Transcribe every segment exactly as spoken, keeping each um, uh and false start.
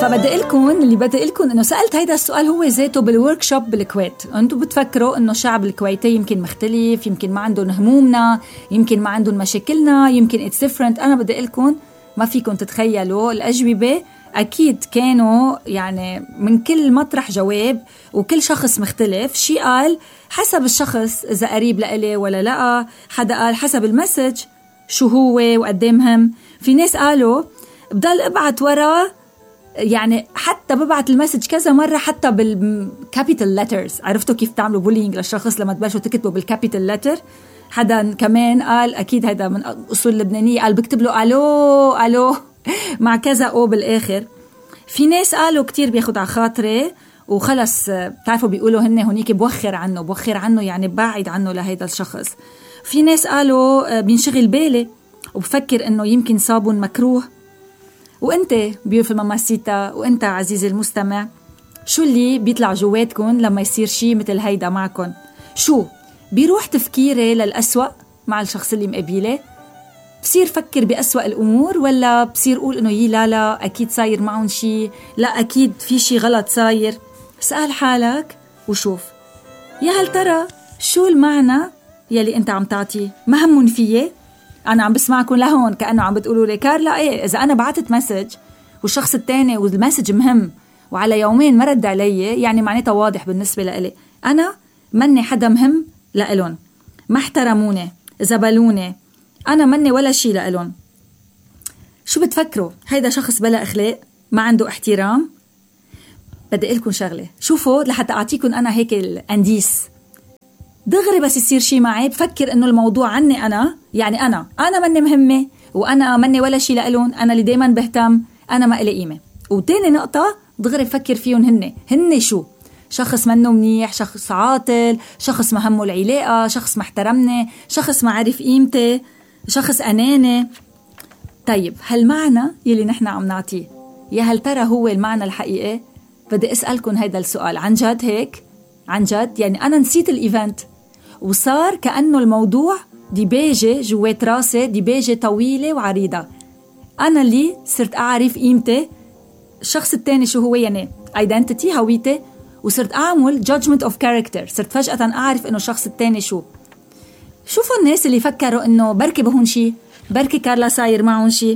فبدي لكم اللي بدي لكم انه سألت هيدا السؤال هو ذاته بالوركشوب بالكويت. انتم بتفكروا انه الشعب الكويتي يمكن مختلف، يمكن ما عندهم همومنا، يمكن ما عندهم مشاكلنا، يمكن it's different. انا بدي لكم ما فيكم تتخيلوا الأجوبة. أكيد كانوا يعني من كل مطرح جواب، وكل شخص مختلف. شي قال حسب الشخص إذا قريب لإلي ولا لا، حدا قال حسب المسج شو هو وقديه مهم. في ناس قالوا بضل ابعت وراه، يعني حتى ببعت المسج كذا مرة حتى بالكابيتال لترز. عرفتوا كيف تعملوا بولينج للشخص لما تبلشوا تكتبوا بالكابيتال لتر؟ حدا كمان قال أكيد هذا من أصول لبنانية، قال بكتب له ألو ألو مع كذا أو بالآخر. في ناس قالوا كتير بياخد على خاطري وخلص بتعرفوا بيقولوا هن هونيك بوخر عنه، بوخر عنه يعني بعيد عنه لهيدا الشخص. في ناس قالوا بينشغل بالي وبفكر إنه يمكن صابون مكروه. وانت بيوفل ماماسيتا وانت عزيزي المستمع، شو اللي بيطلع جواتكن لما يصير شي مثل هيدا معكن؟ شو بيروح تفكيري للأسوأ مع الشخص اللي مقابله؟ بصير فكر بأسوأ الأمور، ولا بصير قول إنه يي لا لا أكيد صاير معهم شي، لا أكيد في شي غلط صاير؟ سأل حالك وشوف يا هل ترى شو المعنى يلي أنت عم تعطيه. ما همون فيه أنا عم بسمعكم لهون كأنه عم بتقولوا لي كارلا إيه إذا أنا بعتت مسج والشخص التاني والمسج مهم وعلى يومين ما رد علي، يعني معناتها واضح بالنسبة لإلي أنا مني حدا مهم لإلون، ما احترموني، زبلوني، أنا مني ولا شي لإلون. شو بتفكروا؟ هيدا شخص بلا أخلاق، ما عنده احترام؟ بدي أقلكم شغلة، شوفوا لحتى أعطيكم أنا هيك الأنديس. دغري بس يصير شي معي بفكر إنه الموضوع عني أنا، يعني أنا أنا مني مهمة وأنا مني ولا شي لإلون، أنا اللي دايما بهتم، أنا ما إلي قيمة. وتاني نقطة دغري بفكر فيهم هن هن شو؟ شخص منه منيح، شخص عاطل، شخص ما همه العلاقة، شخص ما احترمني، شخص ما عارف قيمتي، شخص أناني. طيب هالمعنى يلي نحن عم نعطيه يا هل ترى هو المعنى الحقيقي؟ بدي أسألكم هيدا السؤال عن جد هيك؟ عن جد؟ يعني أنا نسيت الإيفنت وصار كأنه الموضوع ديباجة جوات راسي، ديباجة طويلة وعريضة. أنا اللي صرت أعرف قيمتي، الشخص التاني شو هو يعني identity هويتي، وصرت أعمل judgment of character. صرت فجأة أعرف إنه الشخص التاني شو. شوفوا الناس اللي فكروا إنه بركي بهون شي، بركي كارلا صاير معهم شي.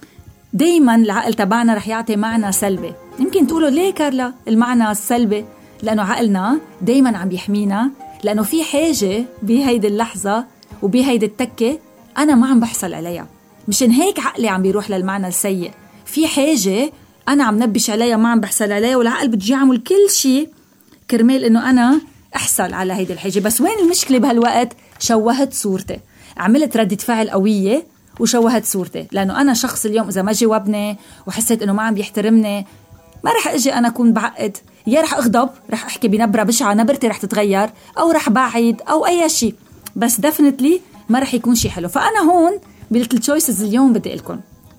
دايما العقل تبعنا رح يعطي معنى سلبي. يمكن تقولوا ليه كارلا المعنى السلبي؟ لأنه عقلنا دايما عم يحمينا، لأنه في حاجة بهيدي اللحظة وبهيدي التكة أنا ما عم بحصل عليها، مشان هيك عقلي عم بيروح للمعنى السيء. في حاجة أنا عم نبش عليها ما عم بحصل عليها، والعقل بتجي عمل كل شيء كرمال إنه أنا أحصل على هيدي الحاجة. بس وين المشكلة بهالوقت؟ شوهت صورتي، عملت ردة فعل قوية وشوهت صورتي. لأنه أنا شخص اليوم إذا ما جاوبني وحسيت إنه ما عم بيحترمني، ما رح أجي أنا أكون بعقد، يا رح أغضب، رح أحكي بنبرة بشعة، نبرتي رح تتغير، أو رح بعيد أو أي شيء، بس definitely ما رح يكون شيء حلو. فأنا هون بالتل تشويسز اليوم بدي لكم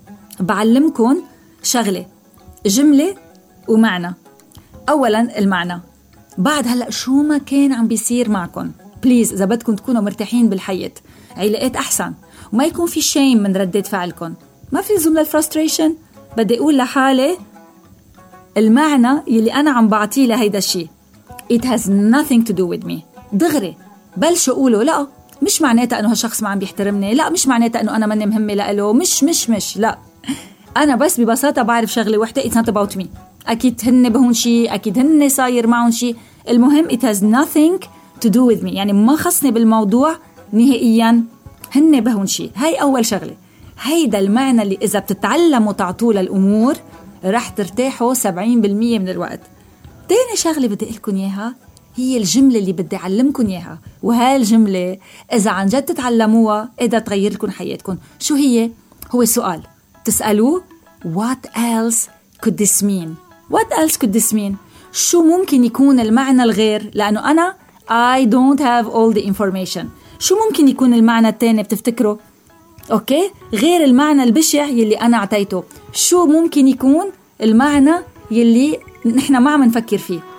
بعلمكم شغلة، جملة ومعنى. أولا المعنى، بعد هلأ شو ما كان عم بيصير معكم بليز إذا بدكم تكونوا مرتاحين بالحياة، علاقات أحسن، وما يكون في شيم من ردات فعلكم، ما في زملة الفرستريشن. بدي أقول لحالي المعنى يلي أنا عم بعطيه لهيدا الشيء it has nothing to do with me. دغري بلشوا قولوا لا مش معناتها أنه هالشخص ما عم بيحترمني، لا مش معناتها أنه أنا مني مهمة لأله، مش مش مش لا، أنا بس ببساطة بعرف شغلة وحدة it's not about me. أكيد هن بهون شيء، أكيد هن صاير معهم شيء، المهم it has nothing to do with me، يعني ما خصني بالموضوع نهائيا، هن بهون شيء. هاي أول شغلة. هيدا المعنى اللي إذا بتتعلموا تعطوه للأمور رح ترتاحوا سبعين بالمية من الوقت. تاني شغلة بدي أقولكم إياها هي الجملة اللي بدي أعلمكم إياها، وهاي الجملة إذا عن جد تتعلموها قادرة تغير لكم حياتكم. شو هي؟ هو سؤال تسألوه what else could this mean؟ what else could this mean؟ شو ممكن يكون المعنى الغير؟ لأنه أنا I don't have all the information. شو ممكن يكون المعنى التاني بتفتكروا؟ أوكي؟ غير المعنى البشع يلي أنا عطيته، شو ممكن يكون المعنى يلي نحن ما عم نفكر فيه؟